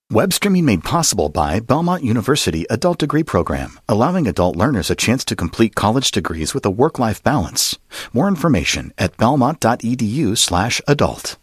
Web streaming made possible by Belmont University Adult Degree Program, allowing adult learners a chance to complete college degrees with a work-life balance. More information at belmont.edu/adult.